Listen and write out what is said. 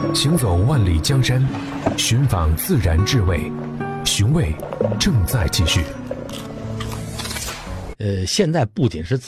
行走万里江山，寻访自然智慧，寻味正在继续。 现在不仅是